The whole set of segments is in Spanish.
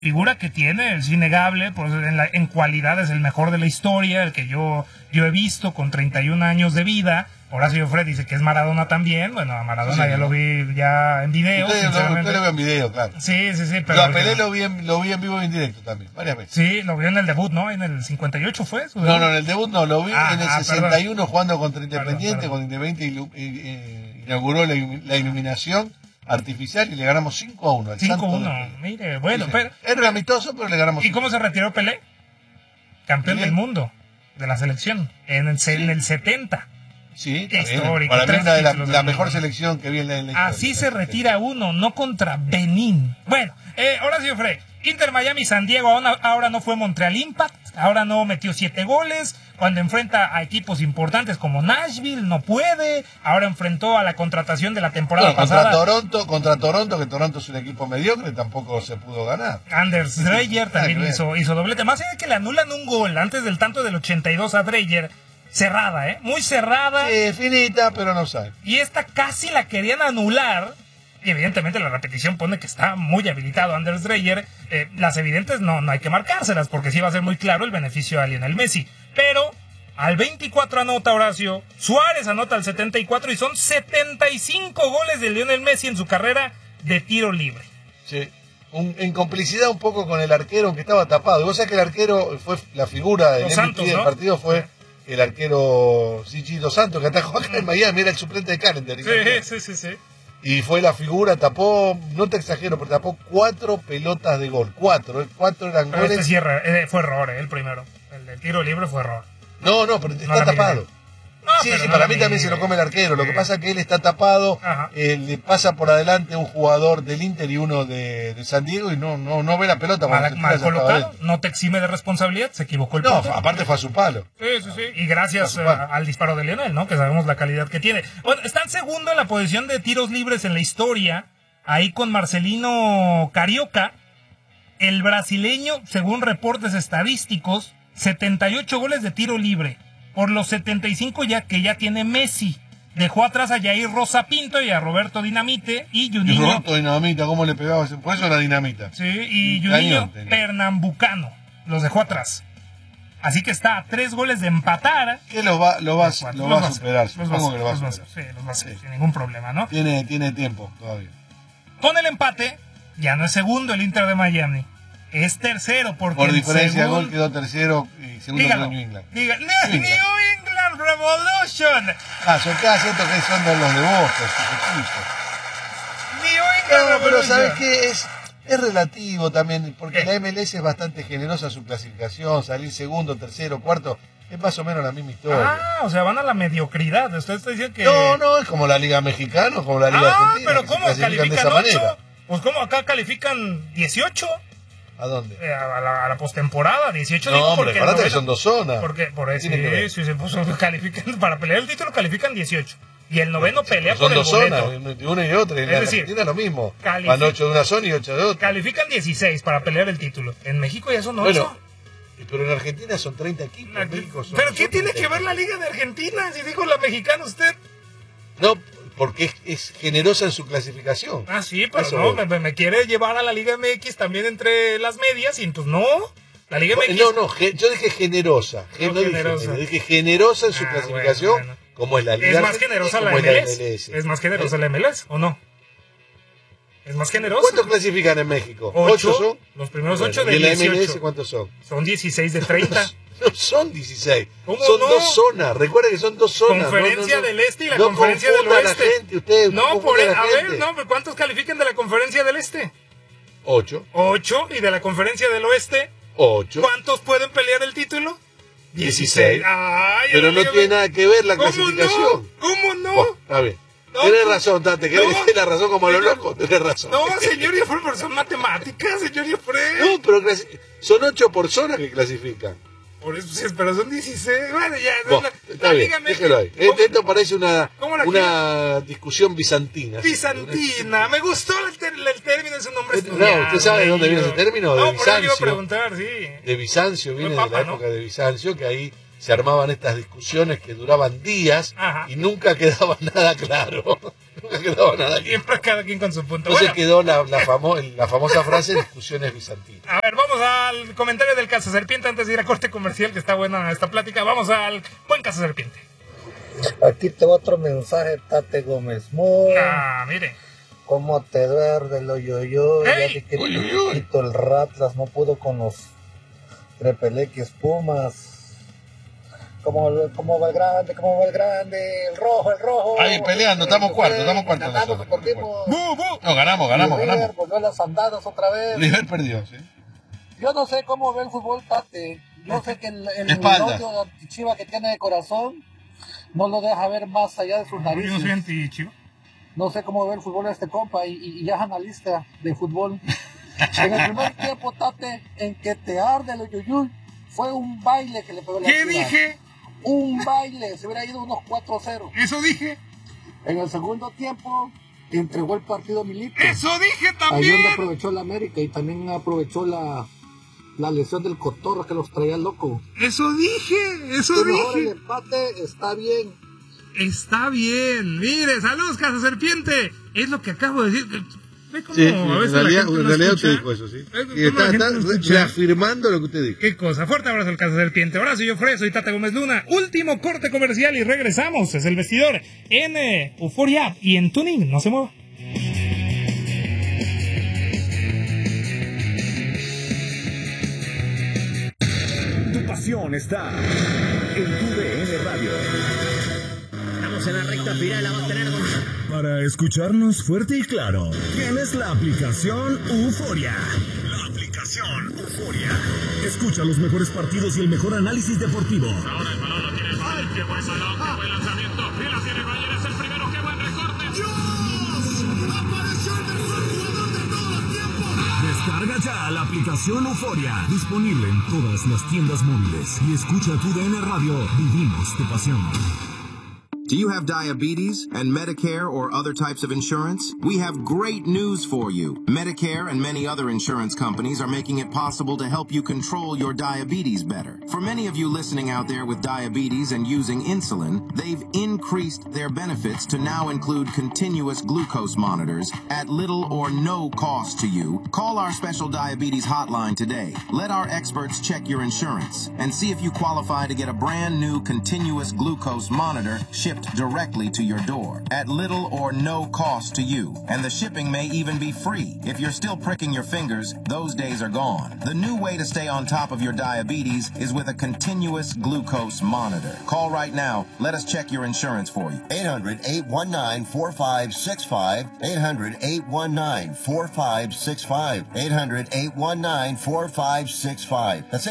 figura que tiene, es innegable, pues en cualidad es el mejor de la historia, el que yo he visto con 31 años de vida. Horacio Fred dice que es Maradona también. Bueno, a Maradona ya lo vi ya en video. Usted lo vio en video, claro. Sí, pero... Yo a Pelé lo vi en vivo y en directo también, varias veces. Sí, lo vio en el debut, ¿no? En el 58 fue. No, en el debut no, lo vi en el 61 perdón. Jugando contra Independiente, cuando Independiente inauguró la iluminación artificial y le ganamos 5-1 al 5-1, mire, bueno, sí, pero... Era amistoso, pero le ganamos 5-1. ¿Y cómo se retiró Pelé? Campeón del mundo de la selección, en el 70. Sí, histórico. Para mí una de la mejor selección que vi en la historia. Así se retira uno, no contra Benín. Bueno, Horacio Frey, Inter Miami San Diego, ahora no fue Montreal Impact, ahora no metió 7 goles, cuando enfrenta a equipos importantes como Nashville, no puede, ahora enfrentó a la contratación de la temporada pasada. Contra Toronto, que Toronto es un equipo mediocre, tampoco se pudo ganar. Anders Dreyer también hizo doblete, más allá de que le anulan un gol antes del tanto del 82 a Dreyer. Cerrada, muy cerrada. Sí, finita, pero no sabe. Y esta casi la querían anular. Y evidentemente la repetición pone que está muy habilitado Anders Dreyer. Las evidentes no hay que marcárselas, porque sí va a ser muy claro el beneficio a Lionel Messi. Pero al 24 anota Horacio, Suárez anota al 74 y son 75 goles de Lionel Messi en su carrera de tiro libre. Sí. En complicidad un poco con el arquero, aunque estaba tapado. Y vos sabés que el arquero fue la figura del MVP del partido, fue... El arquero Gigi Dos Santos, que atajó acá en Miami, era el suplente de Calendar. Sí. Y fue la figura, tapó, no te exagero, pero tapó 4 pelotas de gol. 4 eran pero goles. Este cierre, fue error, el primero. El del tiro libre fue error. No, pero está tapado. Sí, para mí también se lo come el arquero. Lo que pasa es que él está tapado, le pasa por adelante un jugador del Inter y uno de San Diego y no ve la pelota. Mal colocado, no te exime de responsabilidad, se equivocó el portero. No, aparte fue a su palo. Sí. Y gracias al disparo de Lionel, ¿no? Que sabemos la calidad que tiene. Bueno, está en segundo en la posición de tiros libres en la historia, ahí con Marcelino Carioca. El brasileño, según reportes estadísticos, 78 goles de tiro libre. Por los 75 que ya tiene Messi. Dejó atrás a Jair Rosa Pinto y a Roberto Dinamite y Juninho. Roberto Dinamita, ¿cómo le pegaba? Por eso era Dinamita. Sí, y Juninho Pernambucano. Los dejó atrás. Así que está a 3 goles de empatar. Que lo va a superar. Supongo que lo va a superar. Sí, los va a hacer, sin ningún problema, ¿no? Tiene tiempo todavía. Con el empate, ya no es segundo el Inter de Miami. Es tercero porque por diferencia de gol quedó tercero y segundo quedó New England. New England Revolution. Son cada cierto que son de los de Boston. New England Revolution. Pero ¿sabes qué? Es relativo también, porque la MLS es bastante generosa en su clasificación, salir segundo, tercero, cuarto, es más o menos la misma historia. O sea, van a la mediocridad. Usted está diciendo que... No, es como la Liga Mexicana, como la Liga Argentina. Pero ¿cómo califican 8? Pues como acá califican 18. ¿A dónde? A la postemporada, 18. No, hombre, acuérdate que son 2 zonas. Por eso califican, para pelear el título califican 18. Y el noveno pelea por el boleto. Son 2 zonas, una y otra. Y en Argentina es lo mismo. Van 8 de una zona y 8 de otra. Califican 16 para pelear el título. En México ya son 8. Bueno, pero en Argentina son 30 equipos. ¿Pero qué tiene que ver la Liga de Argentina? Si dijo la mexicana usted. No, porque es generosa en su clasificación. Sí, pero no, me quiere llevar a la Liga MX también entre las medias y entonces no. La Liga MX... yo dije generosa. Dije generosa en su clasificación, bueno. Como es la Liga. ¿Es más generosa la MLS? ¿Es más generosa la MLS o no? ¿Es más generosa? ¿Cuántos clasifican en México? 8 son. Los primeros 8 de 18. ¿Y la MLS cuántos son? Son 16 de 30. No son 16. Son 2 zonas. Recuerda que son 2 zonas. Conferencia del Este y la Conferencia del Oeste. ¿Cuántos califican de la Conferencia del Este? 8. 8. ¿Y de la Conferencia del Oeste? 8. ¿Cuántos pueden pelear el título? 16. Pero no tiene nada que ver la clasificación. ¿Cómo no? Está bien. Tienes razón, Tate, que tienes la razón como los locos, tienes razón. No, señor Yofre, pero son matemáticas, señor Yofre. No, pero son 8 por zona que clasifican. Por eso, pero son 16. Bueno, ya. Está bien, déjelo ahí. Esto parece una discusión bizantina. Bizantina, me gustó el término, es un nombre estudiado. No, ¿usted sabe de dónde viene ese término? De Bizancio. Por eso iba a preguntar, sí. De Bizancio, viene de la época de Bizancio, que ahí se armaban estas discusiones que duraban días. Ajá. Y nunca quedaba nada claro. Nunca quedaba nada claro. Siempre cada quien con su punto. Entonces quedó la famosa frase discusiones bizantinas. A ver, vamos al comentario del Casa Serpiente antes de ir a corte comercial, que está buena esta plática. Vamos al buen Casa Serpiente. Aquí te va otro mensaje, Tate Gómez. Mire. ¿Cómo te duerde el yo? Ya vi que el Ratlas no pudo con los Trepeleques Pumas. ¿Cómo va el grande? El rojo. Ahí peleando, estamos cuarto nosotros. No, ganamos. Volvió a las andadas otra vez. River perdió, sí. Yo no sé cómo ve el fútbol, Tate. Yo sé que el odio Chiva que tiene de corazón no lo deja ver más allá de sus narices. Yo soy anti-Chiva. No sé cómo ve el fútbol este compa y ya es analista de fútbol. En el primer tiempo, Tate, en que te arde el yuyuy, fue un baile que le pegó la ¿Qué Chiva. dije? Un baile, se hubiera ido unos 4-0. Eso dije. En el segundo tiempo entregó el partido Milito. Eso dije Ahí también. donde aprovechó la América y también aprovechó la lesión del Cotorro que los traía loco. Eso dije. Mejor el empate está bien. Está bien. Mire, saludos, Casa Serpiente. Es lo que acabo de decir. ¿Ve cómo Sí, a veces en realidad no usted dijo eso, sí. Y ¿Cómo la gente está no escucha? reafirmando lo que usted dijo. Qué cosa. Fuerte abrazo al Casa Serpiente. Ahora soy yo, Fred, soy Tata Gómez Luna. Último corte comercial y regresamos. Es el vestidor en Euforia App y en Tuning. No se mueva. Tu pasión está en tu DN Radio. Estamos en la recta final, la va a tener Para escucharnos fuerte y claro, tienes la aplicación Euforia. La aplicación Euforia. Escucha los mejores partidos y el mejor análisis deportivo. Ahora el balón lo tiene. ¡Ay, qué buen salón, qué buen lanzamiento! Y la tiene Bayer, es el primero, qué buen recorte. ¡Dios! ¡Apareció el mejor jugador de todos los tiempos! Descarga ya la aplicación Euforia. Disponible en todas las tiendas móviles. Y escucha tu DN Radio. Vivimos tu pasión. Do you have diabetes and Medicare or other types of insurance? We have great news for you. Medicare and many other insurance companies are making it possible to help you control your diabetes better. For many of you listening out there with diabetes and using insulin, they've increased their benefits to now include continuous glucose monitors at little or no cost to you. Call our special diabetes hotline today. Let our experts check your insurance and see if you qualify to get a brand new continuous glucose monitor shipped directly to your door at little or no cost to you. And the shipping may even be free. If you're still pricking your fingers, those days are gone. The new way to stay on top of your diabetes is with a continuous glucose monitor. Call right now. Let us check your insurance for you. 800-819-4565. 800-819-4565. 800-819-4565. That's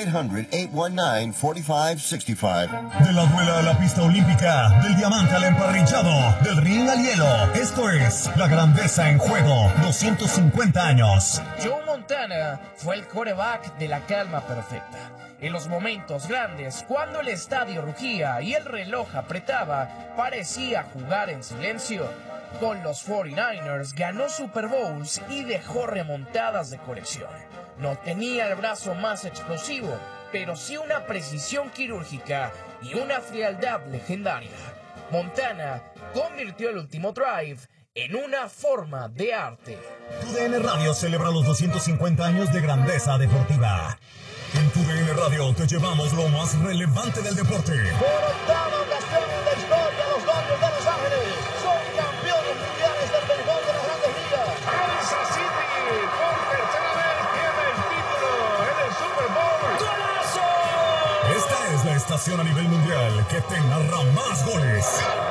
800-819-4565. De la duela a la pista olímpica, del diamante al emparrillado, del ring al hielo. Esto es la grandeza en juego. 250 años. Joe Montana fue el quarterback de la calma perfecta. En los momentos grandes, cuando el estadio rugía y el reloj apretaba, parecía jugar en silencio. Con los 49ers ganó Super Bowls y dejó remontadas de colección. No tenía el brazo más explosivo, pero sí una precisión quirúrgica y una frialdad legendaria. Montana convirtió el último drive en una forma de arte. Tu DN Radio celebra los 250 años de grandeza deportiva. En Tu DN Radio te llevamos lo más relevante del deporte. Por octava ocasión en la historia, los Dodgers de Los Ángeles son campeones mundiales del béisbol de las Grandes Ligas. Kansas City, por tercera vez, tiene el título en el Super Bowl. ¡Golazo! Esta es la estación a nivel mundial que te narra más goles.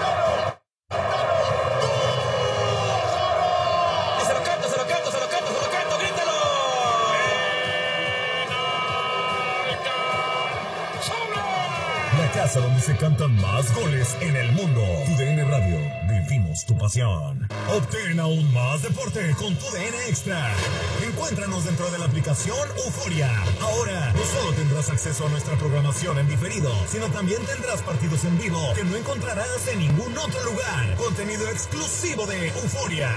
La casa donde se cantan más goles en el mundo. Tu DN Radio. Vivimos tu pasión. Obtén aún más deporte con Tu DN Extra. Encuéntranos dentro de la aplicación Euforia. Ahora no solo tendrás acceso a nuestra programación en diferido, sino también tendrás partidos en vivo que no encontrarás en ningún otro lugar. Contenido exclusivo de Euforia.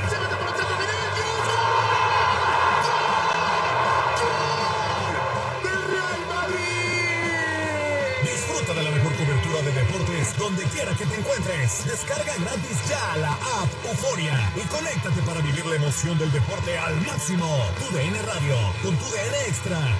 Disfruta de la mejor cobertura de deportes donde quiera que te encuentres. Descarga gratis ya la app Euforia y conéctate para vivir la emoción del deporte al máximo. TUDN Radio, con TUDN Extra.